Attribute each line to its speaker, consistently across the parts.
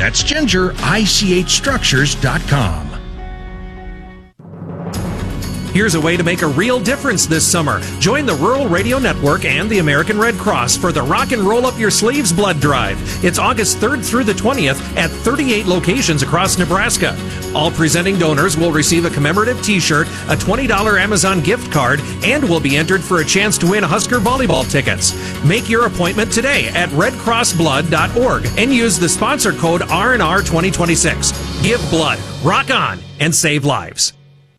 Speaker 1: That's Ginger, ICHstructures.com.
Speaker 2: Here's a way to make a real difference this summer. Join the Rural Radio Network and the American Red Cross for the Rock and Roll Up Your Sleeves Blood Drive. It's August 3rd through the 20th at 38 locations across Nebraska. All presenting donors will receive a commemorative t-shirt, a $20 Amazon gift card, and will be entered for a chance to win Husker volleyball tickets. Make your appointment today at redcrossblood.org and use the sponsor code RNR 2026. Give blood, rock on, and save lives.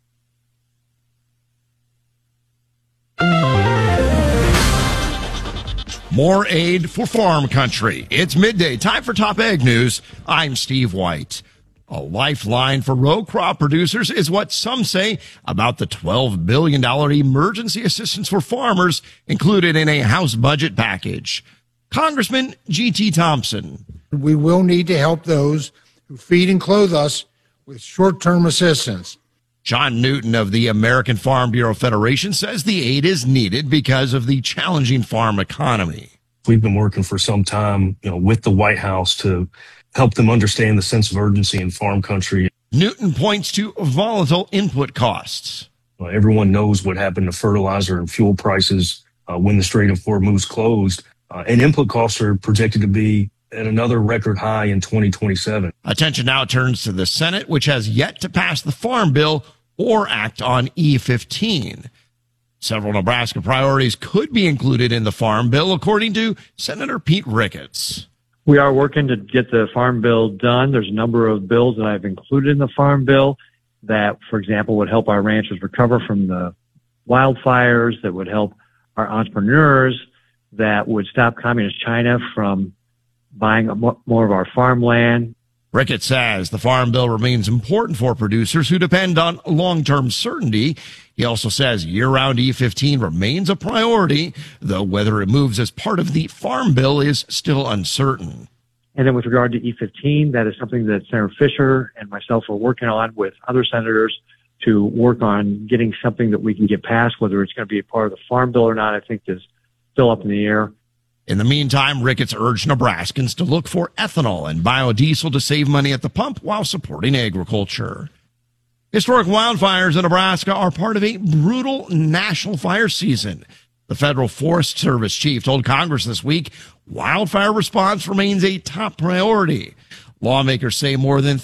Speaker 3: More aid for farm country. It's midday. Time for Top Ag News. I'm Steve White. A lifeline for row crop producers is what some say about the $12 billion emergency assistance for farmers included in a House budget package. Congressman G.T. Thompson.
Speaker 4: We will need to help those who feed and clothe us with short-term assistance.
Speaker 3: John Newton of the American Farm Bureau Federation says the aid is needed because of the challenging farm economy.
Speaker 5: We've been working for some time, with the White House to help them understand the sense of urgency in farm country.
Speaker 3: Newton points to volatile input costs.
Speaker 5: Everyone knows what happened to fertilizer and fuel prices when the Strait of Hormuz closed, and input costs are projected to be at another record high in 2027.
Speaker 3: Attention now turns to the Senate, which has yet to pass the Farm Bill or act on E15. Several Nebraska priorities could be included in the Farm Bill, according to Senator Pete Ricketts.
Speaker 6: We are working to get the Farm Bill done. There's a number of bills that I've included in the Farm Bill that, for example, would help our ranchers recover from the wildfires, that would help our entrepreneurs, that would stop Communist China from buying more of our farmland.
Speaker 3: Ricketts says the Farm Bill remains important for producers who depend on long-term certainty. He also says year-round E15 remains a priority, though whether it moves as part of the Farm Bill is still uncertain.
Speaker 6: And then with regard to E15, that is something that Senator Fisher and myself are working on with other senators to work on getting something that we can get passed. Whether it's going to be a part of the Farm Bill or not, I think is still up in the air.
Speaker 3: In the meantime, Ricketts urged Nebraskans to look for ethanol and biodiesel to save money at the pump while supporting agriculture. Historic wildfires in Nebraska are part of a brutal national fire season. The Federal Forest Service chief told Congress this week wildfire response remains a top priority. Lawmakers say more than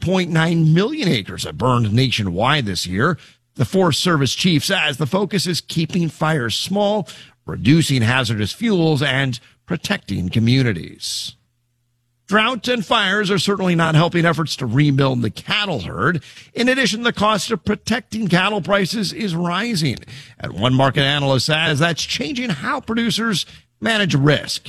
Speaker 3: 3.9 million acres have burned nationwide this year. The Forest Service chief says the focus is keeping fires small, reducing hazardous fuels, and protecting communities. Drought and fires are certainly not helping efforts to rebuild the cattle herd. In addition, the cost of protecting cattle prices is rising. And one market analyst says that's changing how producers manage risk.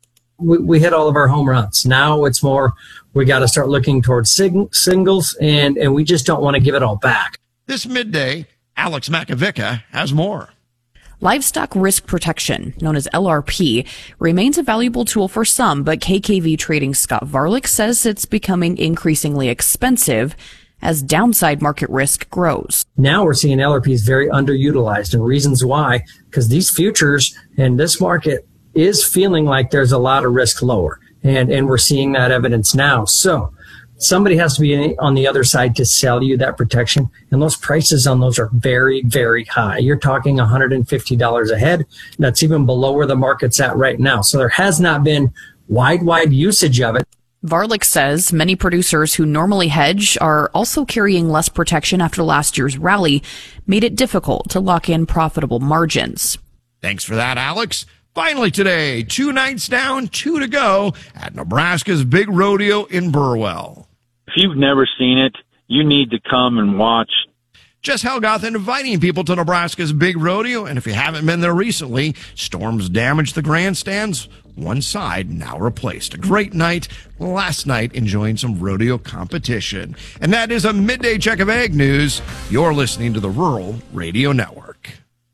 Speaker 7: We hit all of our home runs. Now it's more, we got to start looking towards singles, and we just don't want to give it all back.
Speaker 3: This midday, Alex Makovica has more.
Speaker 8: Livestock Risk Protection, known as LRP, remains a valuable tool for some, but KKV Trading Scott Varlick says it's becoming increasingly expensive as downside market risk grows.
Speaker 7: Now we're seeing LRP is very underutilized, and reasons why, because these futures and this market is feeling like there's a lot of risk lower, and we're seeing that evidence now. So somebody has to be on the other side to sell you that protection, and those prices on those are very, very high. You're talking $150 a head. That's even below where the market's at right now. So there has not been wide usage of it.
Speaker 8: Varlick says many producers who normally hedge are also carrying less protection after last year's rally made it difficult to lock in profitable margins.
Speaker 3: Thanks for that, Alex. Finally today, 2 nights down, 2 to go at Nebraska's Big Rodeo in Burwell.
Speaker 9: If you've never seen it, you need to come and watch.
Speaker 3: Jess Helgoth inviting people to Nebraska's Big Rodeo, and if you haven't been there recently, storms damaged the grandstands. One side now replaced. A great night last night enjoying some rodeo competition. And that is a midday check of Ag News. You're listening to the Rural Radio Network.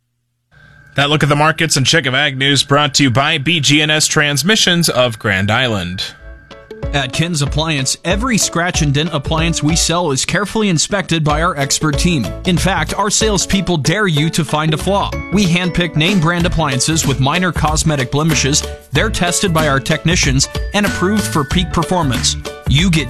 Speaker 10: That look at the markets and check of Ag News brought to you by BG&S Transmissions of Grand Island.
Speaker 11: At Ken's Appliance, every scratch and dent appliance we sell is carefully inspected by our expert team. In fact, our salespeople dare you to find a flaw. We handpick name brand appliances with minor cosmetic blemishes. They're tested by our technicians and approved for peak performance. You get